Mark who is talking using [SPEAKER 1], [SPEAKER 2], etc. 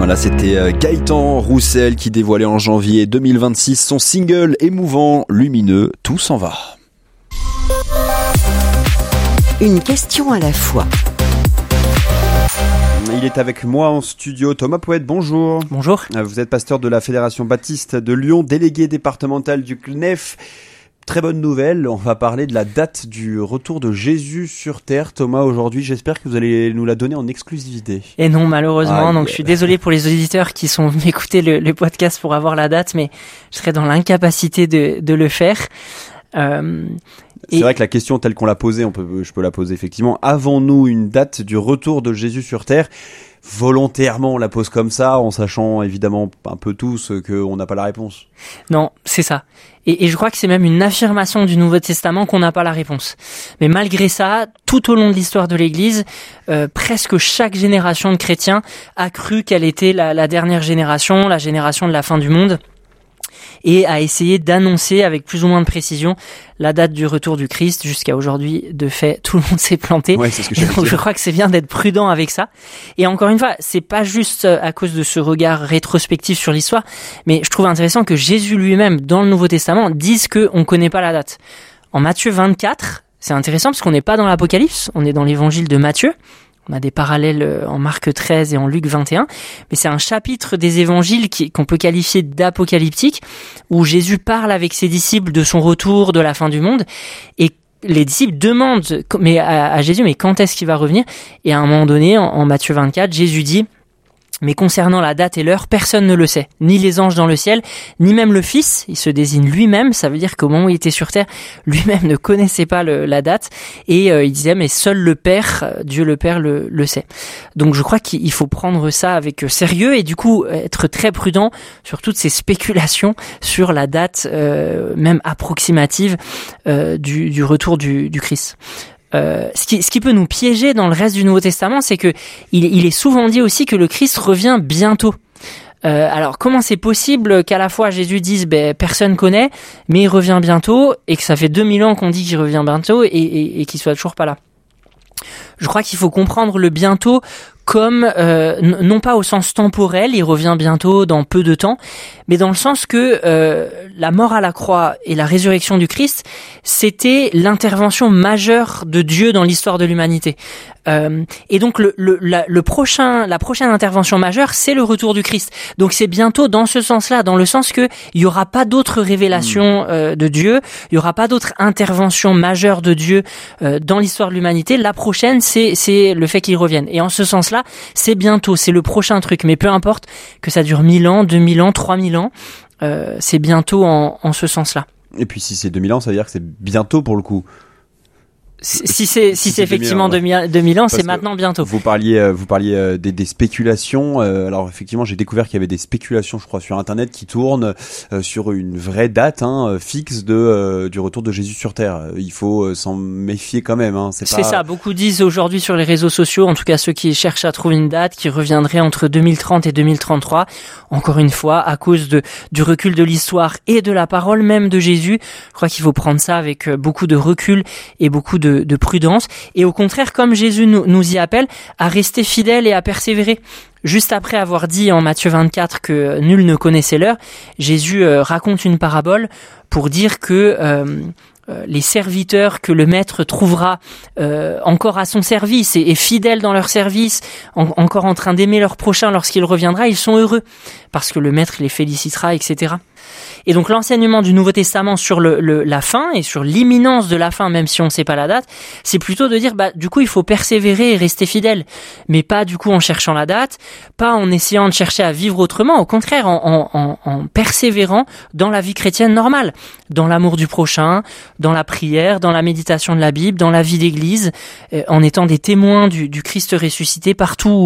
[SPEAKER 1] Voilà, c'était Gaëtan Roussel qui dévoilait en janvier 2026 son single émouvant, lumineux, Tout s'en va.
[SPEAKER 2] Une question à la fois.
[SPEAKER 1] Il est avec moi en studio, Thomas Poète, bonjour.
[SPEAKER 3] Bonjour.
[SPEAKER 1] Vous êtes pasteur de la Fédération Baptiste de Lyon, délégué départemental du CNEF. Très bonne nouvelle, on va parler de la date du retour de Jésus sur Terre. Thomas, aujourd'hui, j'espère que vous allez nous la donner en exclusivité.
[SPEAKER 3] Et non, malheureusement, donc je suis désolé pour les auditeurs qui sont venus écouter le podcast pour avoir la date, mais je serai dans l'incapacité de le faire.
[SPEAKER 1] C'est vrai que la question telle qu'on l'a posée, je peux la poser effectivement. Avons-nous une date du retour de Jésus sur Terre ? Volontairement, on la pose comme ça, en sachant évidemment un peu tous qu'on n'a pas la réponse.
[SPEAKER 3] Non, c'est ça. Et je crois que c'est même une affirmation du Nouveau Testament qu'on n'a pas la réponse. Mais malgré ça, tout au long de l'histoire de l'Église, presque chaque génération de chrétiens a cru qu'elle était la dernière génération, la génération de la fin du monde, et a essayé d'annoncer avec plus ou moins de précision la date du retour du Christ. Jusqu'à aujourd'hui, de fait, tout le monde s'est planté.
[SPEAKER 1] Ouais, c'est ce que
[SPEAKER 3] donc je crois que c'est bien d'être prudent avec ça. Et encore une fois, c'est pas juste à cause de ce regard rétrospectif sur l'histoire, mais je trouve intéressant que Jésus lui-même, dans le Nouveau Testament, dise qu'on connaît pas la date. En Matthieu 24, c'est intéressant parce qu'on n'est pas dans l'Apocalypse, on est dans l'évangile de Matthieu. On a des parallèles en Marc 13 et en Luc 21, mais c'est un chapitre des évangiles qu'on peut qualifier d'apocalyptique, où Jésus parle avec ses disciples de son retour, de la fin du monde, et les disciples demandent à Jésus, mais quand est-ce qu'il va revenir ? Et à un moment donné, en Matthieu 24, Jésus dit: mais concernant la date et l'heure, personne ne le sait, ni les anges dans le ciel, ni même le Fils. Il se désigne lui-même, ça veut dire qu'au moment où il était sur terre, lui-même ne connaissait pas la date, et il disait mais seul le Père, Dieu le Père le sait. Donc je crois qu'il faut prendre ça avec sérieux et du coup être très prudent sur toutes ces spéculations sur la date même approximative du retour du Christ. Ce qui peut nous piéger dans le reste du Nouveau Testament, c'est que il est souvent dit aussi que le Christ revient bientôt. Alors comment c'est possible qu'à la fois Jésus dise personne connaît, mais il revient bientôt, et que ça fait 2000 ans qu'on dit qu'il revient bientôt et qu'il soit toujours pas là? Je crois qu'il faut comprendre le bientôt comme non pas au sens temporel, il revient bientôt dans peu de temps, mais dans le sens que la mort à la croix et la résurrection du Christ, c'était l'intervention majeure de Dieu dans l'histoire de l'humanité. Et donc la prochaine intervention majeure, c'est le retour du Christ. Donc c'est bientôt dans ce sens-là, dans le sens que il y aura pas d'autres révélations de Dieu, il y aura pas d'autres interventions majeures de Dieu dans l'histoire de l'humanité. La prochaine, c'est le fait qu'il revienne. Et en ce sens-là, c'est bientôt, c'est le prochain truc. Mais peu importe que ça dure 1000 ans, 2000 ans, 3000 ans, c'est bientôt en ce sens-là.
[SPEAKER 1] Et puis si c'est 2000 ans, ça veut dire que c'est bientôt pour le coup.
[SPEAKER 3] Si c'est effectivement 2000 ans, c'est maintenant bientôt.
[SPEAKER 1] Vous parliez des spéculations. Alors effectivement, j'ai découvert qu'il y avait des spéculations, je crois, sur Internet qui tournent sur une vraie date fixe du retour de Jésus sur Terre. Il faut s'en méfier quand même. C'est
[SPEAKER 3] ça. Beaucoup disent aujourd'hui sur les réseaux sociaux, en tout cas ceux qui cherchent à trouver une date qui reviendrait entre 2030 et 2033. Encore une fois, à cause du recul de l'histoire et de la parole même de Jésus, je crois qu'il faut prendre ça avec beaucoup de recul et beaucoup de prudence, et au contraire, comme Jésus nous y appelle, à rester fidèle et à persévérer. Juste après avoir dit en Matthieu 24 que nul ne connaissait l'heure, Jésus raconte une parabole pour dire que les serviteurs que le maître trouvera encore à son service et fidèles dans leur service, encore en train d'aimer leur prochain lorsqu'il reviendra, ils sont heureux, parce que le maître les félicitera, etc. Et donc l'enseignement du Nouveau Testament sur la fin et sur l'imminence de la fin, même si on ne sait pas la date, c'est plutôt de dire du coup il faut persévérer et rester fidèle, mais pas du coup en cherchant la date, pas en essayant de chercher à vivre autrement, au contraire en persévérant dans la vie chrétienne normale, dans l'amour du prochain, dans la prière, dans la méditation de la Bible, dans la vie d'église, en étant des témoins du Christ ressuscité partout